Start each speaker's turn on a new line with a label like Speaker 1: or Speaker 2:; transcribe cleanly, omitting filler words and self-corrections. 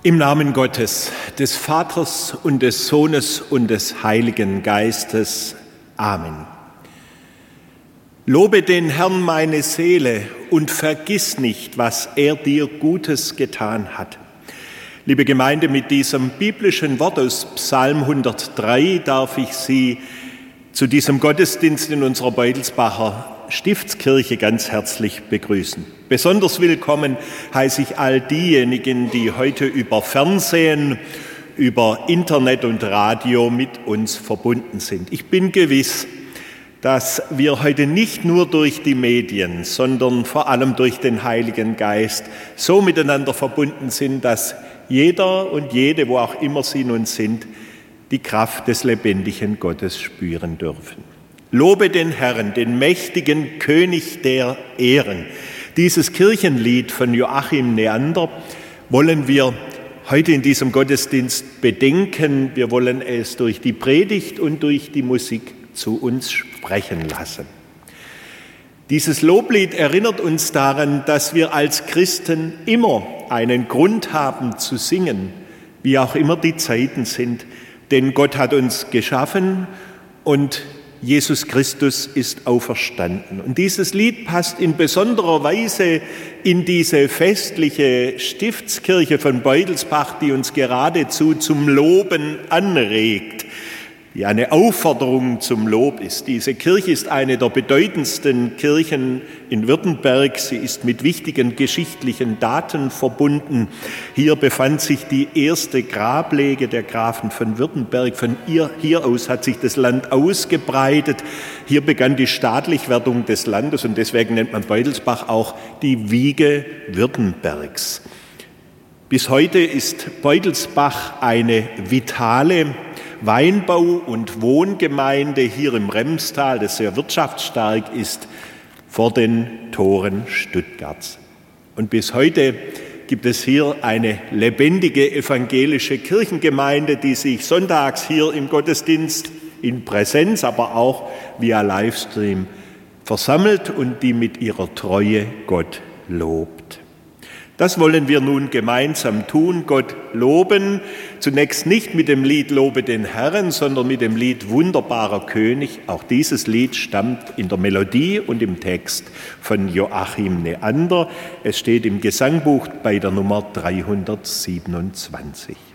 Speaker 1: Im Namen Gottes, des Vaters und des Sohnes und des Heiligen Geistes. Amen. Lobe den Herrn meine Seele und vergiss nicht, was er dir Gutes getan hat. Liebe Gemeinde, mit diesem biblischen Wort aus Psalm 103 darf ich Sie zu diesem Gottesdienst in unserer Beutelsbacher Stiftskirche ganz herzlich begrüßen. Besonders willkommen heiße ich all diejenigen, die heute über Fernsehen, über Internet und Radio mit uns verbunden sind. Ich bin gewiss, dass wir heute nicht nur durch die Medien, sondern vor allem durch den Heiligen Geist so miteinander verbunden sind, dass jeder und jede, wo auch immer sie nun sind, die Kraft des lebendigen Gottes spüren dürfen. Lobe den Herrn, den mächtigen König der Ehren. Dieses Kirchenlied von Joachim Neander wollen wir heute in diesem Gottesdienst bedenken. Wir wollen es durch die Predigt und durch die Musik zu uns sprechen lassen. Dieses Loblied erinnert uns daran, dass wir als Christen immer einen Grund haben zu singen, wie auch immer die Zeiten sind. Denn Gott hat uns geschaffen und Jesus Christus ist auferstanden. Und dieses Lied passt in besonderer Weise in diese festliche Stiftskirche von Beutelsbach, die uns geradezu zum Loben anregt, die eine Aufforderung zum Lob ist. Diese Kirche ist eine der bedeutendsten Kirchen in Württemberg. Sie ist mit wichtigen geschichtlichen Daten verbunden. Hier befand sich die erste Grablege der Grafen von Württemberg. Von hier aus hat sich das Land ausgebreitet. Hier begann die Staatlichwerdung des Landes und deswegen nennt man Beutelsbach auch die Wiege Württembergs. Bis heute ist Beutelsbach eine vitale Weinbau- und Wohngemeinde hier im Remstal, das sehr wirtschaftsstark ist, vor den Toren Stuttgarts. Und bis heute gibt es hier eine lebendige evangelische Kirchengemeinde, die sich sonntags hier im Gottesdienst in Präsenz, aber auch via Livestream versammelt und die mit ihrer Treue Gott lobt. Das wollen wir nun gemeinsam tun, Gott loben, zunächst nicht mit dem Lied Lobe den Herrn, sondern mit dem Lied Wunderbarer König. Auch dieses Lied stammt in der Melodie und im Text von Joachim Neander. Es steht im Gesangbuch bei der Nummer 327.